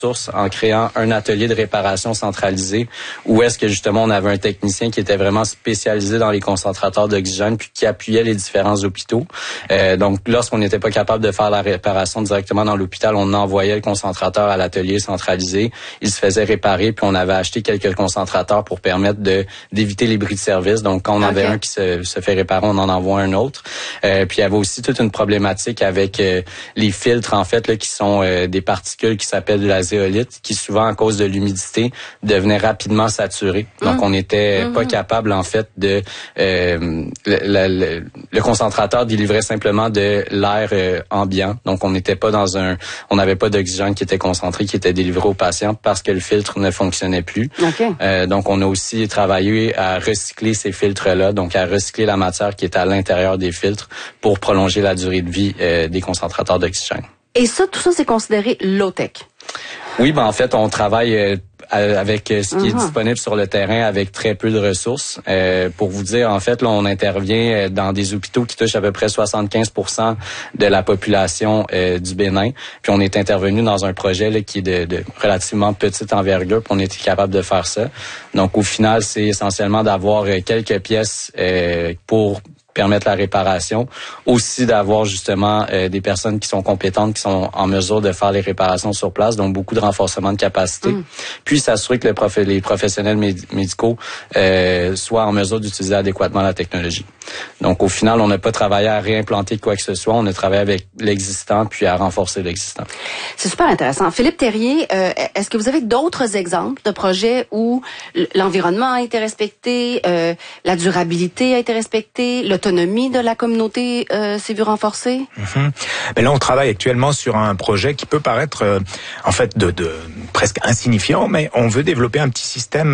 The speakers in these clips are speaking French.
source en créant un atelier de réparation centralisé où est-ce que justement on avait un technicien qui était vraiment spécialisé dans les concentrateurs d'oxygène puis qui appuyait les différents hôpitaux. Donc lorsqu'on n'était pas capable de faire la réparation directement dans l'hôpital, on envoyait le concentrateur à l'atelier centralisé, il se faisait réparer puis on avait acheté quelques concentrateurs pour permettre d'éviter les bris de service. Donc quand on avait un qui se fait réparer, on en envoie un autre. Puis il y avait aussi toute une problématique avec les filtres en fait là qui sont des particules qui s'appellent de la zéolite, qui souvent à cause de l'humidité devenait rapidement saturé. Donc on n'était pas capable en fait de le concentrateur délivrait simplement de l'air ambiant. Donc on n'était pas on n'avait pas d'oxygène qui était concentré, qui était délivré aux patients parce que le filtre ne fonctionnait plus. Donc on a aussi travaillé à recycler ces filtres-là, donc à recycler la matière qui est à l'intérieur des filtres pour prolonger la durée de vie des concentrateurs d'oxygène. Et ça, tout ça, c'est considéré low-tech? Oui, en fait, on travaille avec ce qui est disponible sur le terrain avec très peu de ressources. Pour vous dire, en fait, là, on intervient dans des hôpitaux qui touchent à peu près 75% de la population du Bénin. Puis on est intervenu dans un projet là, qui est de relativement petite envergure, puis on était capable de faire ça. Donc, au final, c'est essentiellement d'avoir quelques pièces pour permettre la réparation, aussi d'avoir justement des personnes qui sont compétentes, qui sont en mesure de faire les réparations sur place, donc beaucoup de renforcement de capacité, puis s'assurer que les professionnels médicaux soient en mesure d'utiliser adéquatement la technologie. Donc au final, on n'a pas travaillé à réimplanter quoi que ce soit, on a travaillé avec l'existant puis à renforcer l'existant. C'est super intéressant. Philippe Terrier, est-ce que vous avez d'autres exemples de projets où l'environnement a été respecté, la durabilité a été respectée, l'autonomie de la communauté s'est vue renforcée? Mais là, on travaille actuellement sur un projet qui peut paraître en fait de presque insignifiant, mais on veut développer un petit système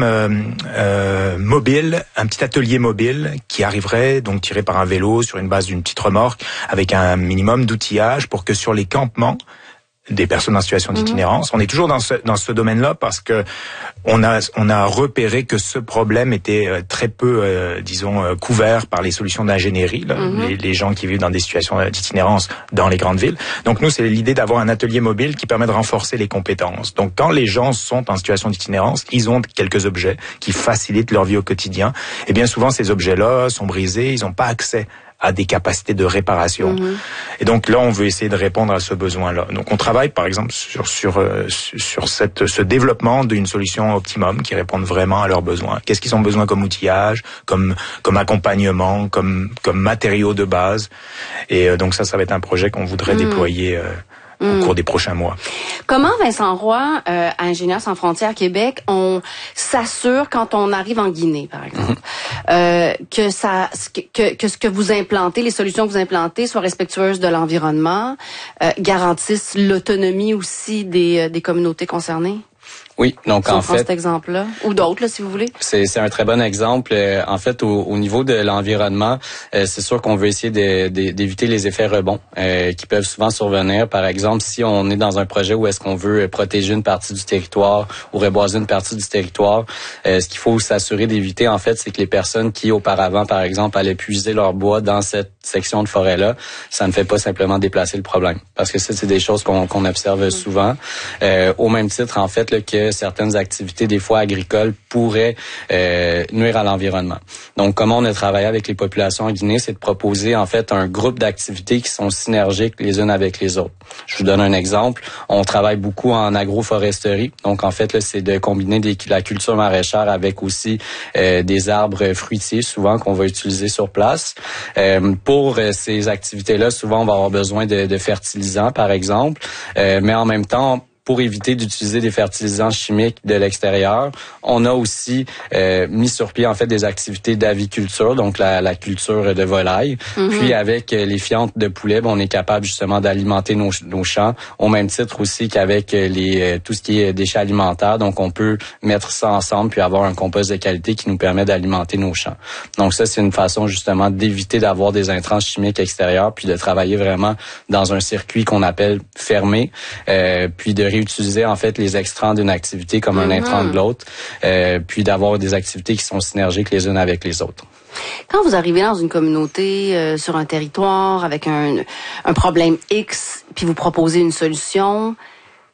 mobile, un petit atelier mobile qui arriverait donc tiré par un vélo sur une base d'une petite remorque avec un minimum d'outillage pour que sur les campements des personnes en situation d'itinérance. On est toujours dans ce domaine-là parce que on a repéré que ce problème était très peu, couvert par les solutions d'ingénierie, les gens qui vivent dans des situations d'itinérance dans les grandes villes. Donc nous, c'est l'idée d'avoir un atelier mobile qui permet de renforcer les compétences. Donc quand les gens sont en situation d'itinérance, ils ont quelques objets qui facilitent leur vie au quotidien. Et bien souvent, ces objets-là sont brisés, ils n'ont pas accès à des capacités de réparation. Et donc là, on veut essayer de répondre à ce besoin-là. Donc on travaille par exemple sur ce développement d'une solution optimum qui réponde vraiment à leurs besoins. Qu'est-ce qu'ils ont besoin comme outillage, comme accompagnement, comme matériaux de base. Et donc ça va être un projet qu'on voudrait déployer au cours des prochains mois. Comment, Vincent Roy, à Ingénieurs sans frontières Québec, on s'assure quand on arrive en Guinée, par exemple, que ce que vous implantez, les solutions que vous implantez soient respectueuses de l'environnement, garantissent l'autonomie aussi des communautés concernées? Oui, donc en fait, cet exemple-là ou d'autres là, si vous voulez. C'est un très bon exemple. En fait, au niveau de l'environnement, c'est sûr qu'on veut essayer d'éviter les effets rebonds qui peuvent souvent survenir. Par exemple, si on est dans un projet où est-ce qu'on veut protéger une partie du territoire ou reboiser une partie du territoire, ce qu'il faut s'assurer d'éviter, en fait, c'est que les personnes qui auparavant, par exemple, allaient puiser leur bois dans cette section de forêt-là, ça ne fait pas simplement déplacer le problème. Parce que ça, c'est des choses qu'on observe souvent. Au même titre, en fait, là, que certaines activités, des fois agricoles, pourraient nuire à l'environnement. Donc, comment on a travaillé avec les populations en Guinée, c'est de proposer en fait un groupe d'activités qui sont synergiques les unes avec les autres. Je vous donne un exemple. On travaille beaucoup en agroforesterie. Donc, en fait, là, c'est de combiner la culture maraîchère avec aussi des arbres fruitiers, souvent qu'on va utiliser sur place. Pour ces activités-là, souvent, on va avoir besoin de fertilisants, par exemple. Mais en même temps, pour éviter d'utiliser des fertilisants chimiques de l'extérieur, on a aussi mis sur pied en fait des activités d'aviculture, donc la culture de volailles. Puis avec les fientes de poulet, on est capable justement d'alimenter nos champs, au même titre aussi qu'avec tout ce qui est déchets alimentaires. Donc on peut mettre ça ensemble puis avoir un compost de qualité qui nous permet d'alimenter nos champs. Donc ça, c'est une façon justement d'éviter d'avoir des intrants chimiques extérieurs puis de travailler vraiment dans un circuit qu'on appelle fermé, puis de réutiliser en fait les extrants d'une activité comme un intrant de l'autre, puis d'avoir des activités qui sont synergiques les unes avec les autres. Quand vous arrivez dans une communauté, sur un territoire, avec un problème X, puis vous proposez une solution,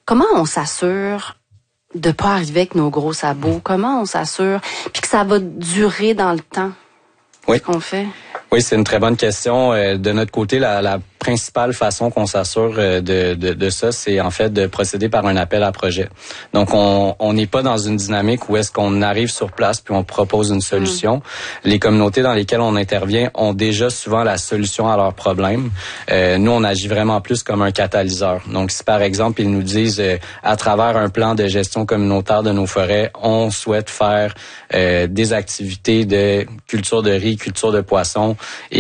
comment on s'assure de pas arriver avec nos gros sabots? Comment on s'assure puis que ça va durer dans le temps? Oui. Ce qu'on fait? Oui, c'est une très bonne question. De notre côté, la principale façon qu'on s'assure de ça, c'est en fait de procéder par un appel à projet. Donc, on n'est pas dans une dynamique où est-ce qu'on arrive sur place puis on propose une solution. Les communautés dans lesquelles on intervient ont déjà souvent la solution à leurs problèmes. Nous, on agit vraiment plus comme un catalyseur. Donc, si par exemple, ils nous disent à travers un plan de gestion communautaire de nos forêts, on souhaite faire des activités de culture de riz, culture de poissons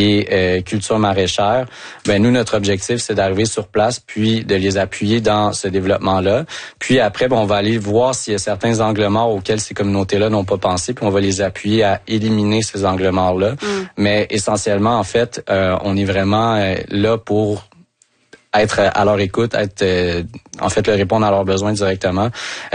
et culture maraîchère, ben nous, notre objectif, c'est d'arriver sur place puis de les appuyer dans ce développement-là. Puis après, ben, on va aller voir s'il y a certains angles morts auxquels ces communautés-là n'ont pas pensé, puis on va les appuyer à éliminer ces angles morts-là. Mais essentiellement, en fait, on est vraiment là pour être à leur écoute, en fait, leur répondre à leurs besoins directement.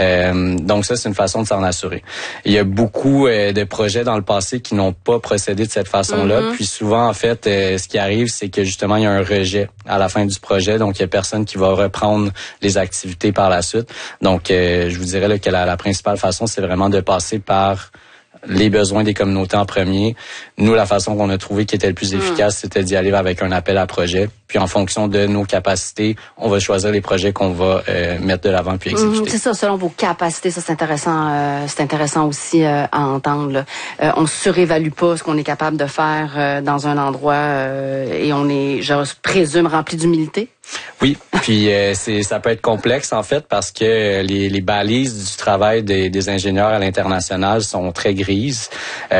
Donc ça, c'est une façon de s'en assurer. Il y a beaucoup de projets dans le passé qui n'ont pas procédé de cette façon-là. Puis souvent, en fait, ce qui arrive, c'est que justement, il y a un rejet à la fin du projet. Donc, il y a personne qui va reprendre les activités par la suite. Donc, je vous dirais là, que la principale façon, c'est vraiment de passer par les besoins des communautés en premier. Nous, la façon qu'on a trouvé qui était le plus efficace, c'était d'y aller avec un appel à projet. Puis en fonction de nos capacités, on va choisir les projets qu'on va mettre de l'avant puis exécuter. C'est ça, selon vos capacités, ça c'est intéressant aussi à entendre. Là. On surévalue pas ce qu'on est capable de faire dans un endroit et on est, je présume, rempli d'humilité. Oui, puis ça peut être complexe en fait parce que les balises du travail des ingénieurs à l'international sont très grises.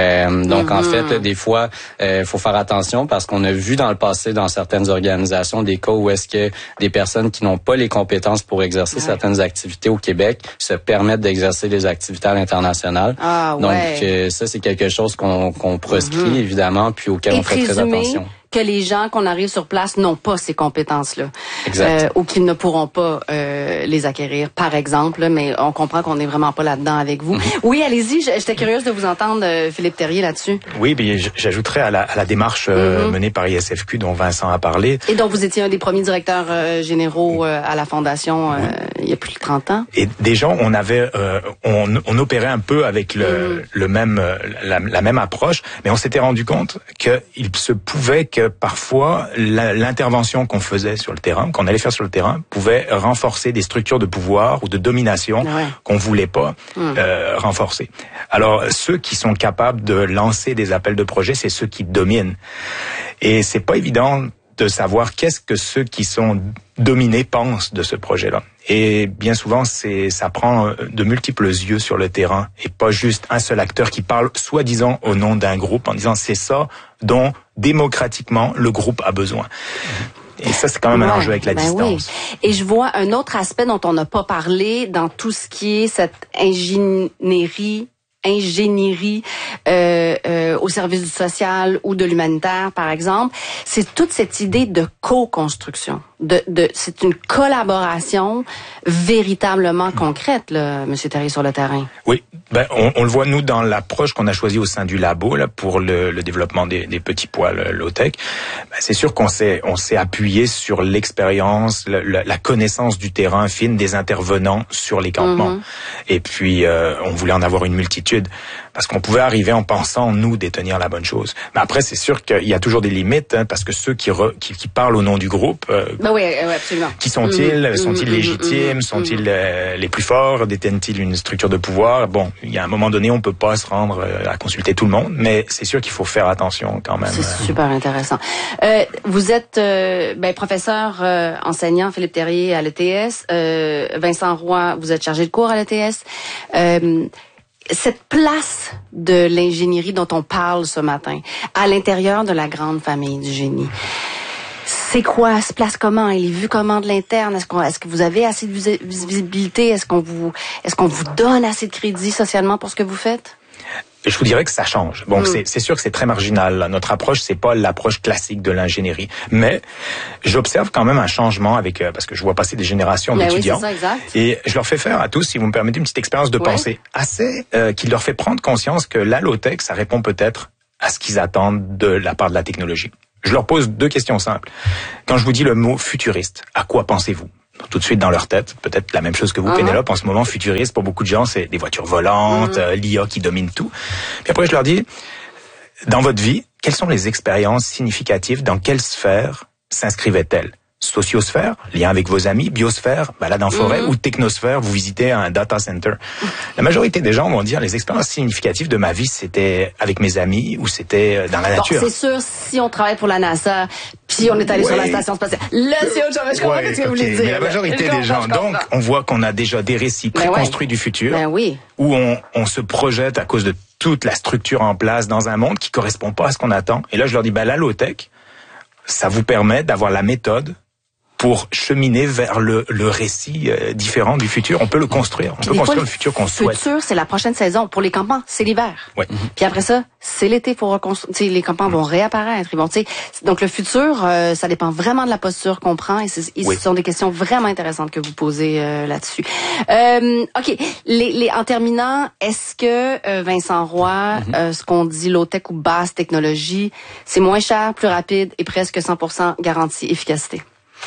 Donc en fait, là, des fois, faut faire attention parce qu'on a vu dans le passé dans certaines organisations des cas où est-ce que des personnes qui n'ont pas les compétences pour exercer certaines activités au Québec se permettent d'exercer des activités à l'international. Donc ça, c'est quelque chose qu'on proscrit évidemment puis auquel on fait très attention. Que les gens qu'on arrive sur place n'ont pas ces compétences-là. Exact. Ou qu'ils ne pourront pas les acquérir, par exemple, là, mais on comprend qu'on n'est vraiment pas là-dedans avec vous. Oui, allez-y, j'étais curieuse de vous entendre, Philippe Terrier, là-dessus. Oui, bien, j'ajouterais à la démarche menée par ISFQ dont Vincent a parlé. Et dont vous étiez un des premiers directeurs généraux à la Fondation il y a plus de 30 ans. Et déjà, on opérait un peu avec la même approche, mais on s'était rendu compte qu'il se pouvait que parfois l'intervention qu'on faisait sur le terrain, qu'on allait faire sur le terrain, pouvait renforcer des structures de pouvoir ou de domination qu'on voulait pas renforcer. Alors ceux qui sont capables de lancer des appels de projet, c'est ceux qui dominent. Et c'est pas évident de savoir qu'est-ce que ceux qui sont dominés pensent de ce projet-là. Et bien souvent, ça prend de multiples yeux sur le terrain et pas juste un seul acteur qui parle soi-disant au nom d'un groupe en disant c'est ça dont démocratiquement le groupe a besoin. Et ça, c'est quand même un enjeu avec la distance. Oui. Et je vois un autre aspect dont on n'a pas parlé dans tout ce qui est cette ingénierie au service du social ou de l'humanitaire, par exemple, c'est toute cette idée de co-construction. C'est une collaboration véritablement concrète, là, M. Terrier, sur le terrain. Oui, on le voit, nous, dans l'approche qu'on a choisie au sein du labo là, pour le développement des petits pois low-tech. C'est sûr qu'on s'est appuyé sur l'expérience, la connaissance du terrain fine des intervenants sur les campements. Et puis, on voulait en avoir une multitude parce qu'on pouvait arriver en pensant, nous, détenir la bonne chose. Mais après, c'est sûr qu'il y a toujours des limites, parce que ceux qui parlent au nom du groupe, oui, absolument. Qui sont-ils? Sont-ils légitimes? Sont-ils les plus forts? Détiennent-ils une structure de pouvoir? Bon, il y a un moment donné, on peut pas se rendre à consulter tout le monde, mais c'est sûr qu'il faut faire attention quand même. C'est super intéressant. Vous êtes professeur enseignant, Philippe Terrier, à l'ETS. Vincent Roy, vous êtes chargé de cours à l'ETS. Cette place de l'ingénierie dont on parle ce matin, à l'intérieur de la grande famille du génie, c'est quoi? Elle se place comment? Elle est vue comment de l'interne? Est-ce que vous avez assez de visibilité? Est-ce qu'on vous donne assez de crédit socialement pour ce que vous faites? Je vous dirais que ça change. Bon, c'est sûr que c'est très marginal. Là. Notre approche, c'est pas l'approche classique de l'ingénierie, mais j'observe quand même un changement parce que je vois passer des générations d'étudiants. Oui, c'est ça, exact. Et je leur fais faire à tous, si vous me permettez, une petite expérience de pensée assez qui leur fait prendre conscience que la low-tech, ça répond peut-être à ce qu'ils attendent de la part de la technologie. Je leur pose 2 questions simples. Quand je vous dis le mot futuriste, à quoi pensez-vous? tout de suite dans leur tête. Peut-être la même chose que vous, Pénélope, en ce moment, futuriste, pour beaucoup de gens, c'est des voitures volantes, l'IA qui domine tout. Puis après, je leur dis, dans votre vie, quelles sont les expériences significatives, dans quelle sphère s'inscrivaient-elles? Sociosphère, lien avec vos amis, biosphère, balade en forêt, ou technosphère, vous visitez un data center. La majorité des gens vont dire les expériences significatives de ma vie, c'était avec mes amis ou c'était dans la nature. C'est sûr, si on travaille pour la NASA, puis on est allé sur la station spatiale, là c'est autre chose. Je comprends ce que vous voulez dire. Mais la majorité des gens, donc on voit qu'on a déjà des récits préconstruits du futur, où on se projette à cause de toute la structure en place dans un monde qui correspond pas à ce qu'on attend. Et là je leur dis, la low-tech, ça vous permet d'avoir la méthode pour cheminer vers le récit différent du futur. On peut le construire. On peut construire le futur qu'on souhaite. Le futur, c'est la prochaine saison. Pour les campements, c'est l'hiver. Ouais. Puis après ça, c'est l'été pour reconstruire. Les campements vont réapparaître. Ils vont, donc le futur, ça dépend vraiment de la posture qu'on prend. Et ce sont des questions vraiment intéressantes que vous posez là-dessus. OK. En terminant, est-ce que, Vincent Roy, ce qu'on dit low-tech ou basse technologie, c'est moins cher, plus rapide et presque 100% garantie efficacité?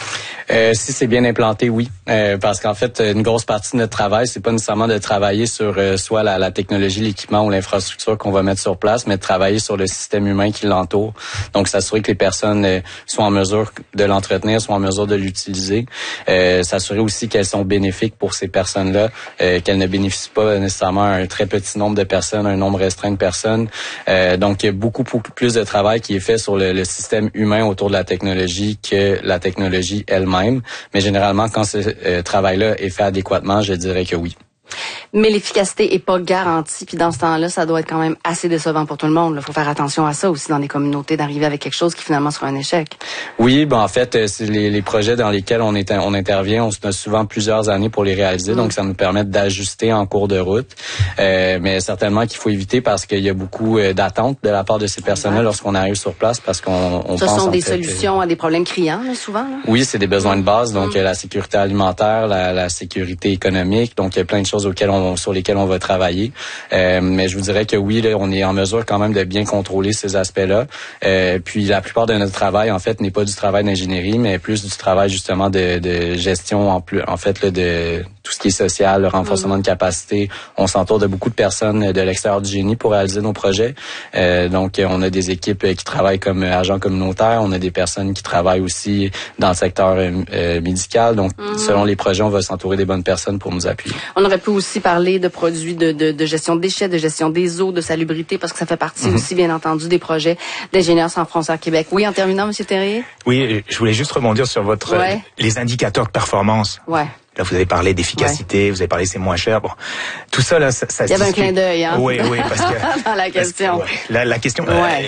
Si c'est bien implanté, oui. Parce qu'en fait, une grosse partie de notre travail, c'est pas nécessairement de travailler sur soit la technologie, l'équipement ou l'infrastructure qu'on va mettre sur place, mais de travailler sur le système humain qui l'entoure. Donc, s'assurer que les personnes soient en mesure de l'entretenir, soient en mesure de l'utiliser. S'assurer aussi qu'elles sont bénéfiques pour ces personnes-là, qu'elles ne bénéficient pas nécessairement à un très petit nombre de personnes, un nombre restreint de personnes. Donc, il y a beaucoup plus de travail qui est fait sur le système humain autour de la technologie que la technologie elle-même. Mais généralement, quand ce travail-là est fait adéquatement, je dirais que oui. Mais l'efficacité est pas garantie, puis dans ce temps-là, ça doit être quand même assez décevant pour tout le monde. Il faut faire attention à ça aussi dans les communautés, d'arriver avec quelque chose qui finalement sera un échec. Oui, en fait, c'est les projets dans lesquels on intervient, on se donne souvent plusieurs années pour les réaliser, donc ça nous permet d'ajuster en cours de route. Mais certainement qu'il faut éviter parce qu'il y a beaucoup d'attentes de la part de ces personnes-là lorsqu'on arrive sur place, parce qu'on pense... Ce sont des solutions à des problèmes criants, là, souvent. Là. Oui, c'est des besoins de base, donc la sécurité alimentaire, la sécurité économique, donc il y a plein de choses sur lesquels on va travailler. Mais je vous dirais que oui, là, on est en mesure quand même de bien contrôler ces aspects-là. Puis la plupart de notre travail, en fait, n'est pas du travail d'ingénierie, mais plus du travail justement de gestion en fait là, de tout ce qui est social, le renforcement de capacité. On s'entoure de beaucoup de personnes de l'extérieur du génie pour réaliser nos projets. Donc, on a des équipes qui travaillent comme agents communautaires. On a des personnes qui travaillent aussi dans le secteur médical. Donc, selon les projets, on va s'entourer des bonnes personnes pour nous appuyer. On aurait pu aussi parler de produits de gestion de déchets, de gestion des eaux, de salubrité, parce que ça fait partie aussi, bien entendu, des projets d'Ingénieurs sans frontières Québec. Oui, en terminant, M. Therrier? Oui, je voulais juste rebondir sur les indicateurs de performance. Ouais. Là, vous avez parlé d'efficacité, vous avez parlé c'est moins cher. Bon, tout ça là, ça il y avait un clin d'œil, hein. Oui, parce que dans la question. La question,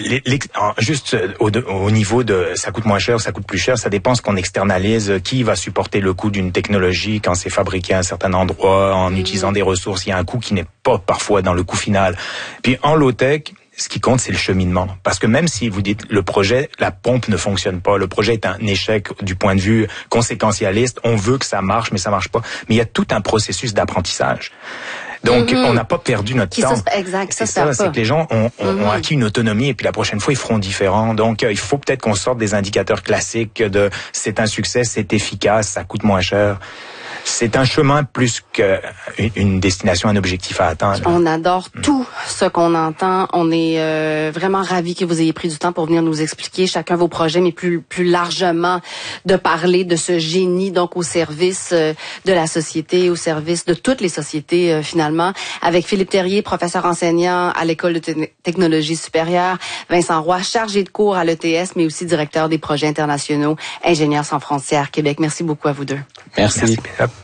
juste au niveau de ça coûte moins cher, ça coûte plus cher, ça dépend ce qu'on externalise. Qui va supporter le coût d'une technologie quand c'est fabriqué à un certain endroit en utilisant des ressources? Il y a un coût qui n'est pas parfois dans le coût final. Puis en low-tech, ce qui compte, c'est le cheminement. Parce que même si vous dites le projet, la pompe ne fonctionne pas, le projet est un échec du point de vue conséquentialiste, on veut que ça marche, mais ça marche pas. Mais il y a tout un processus d'apprentissage. Donc, on n'a pas perdu notre temps. Exact, c'est ça, c'est que les gens ont acquis une autonomie et puis la prochaine fois, ils feront différent. Donc, il faut peut-être qu'on sorte des indicateurs classiques de c'est un succès, c'est efficace, ça coûte moins cher. C'est un chemin plus qu'une destination, un objectif à atteindre. On adore tout ce qu'on entend. On est vraiment ravis que vous ayez pris du temps pour venir nous expliquer chacun vos projets, mais plus largement de parler de ce génie, donc au service de la société, au service de toutes les sociétés finalement. Avec Philippe Therrier, professeur enseignant à l'École de technologie supérieure, Vincent Roy, chargé de cours à l'ETS, mais aussi directeur des projets internationaux, Ingénieurs sans frontières Québec. Merci beaucoup à vous deux. Merci.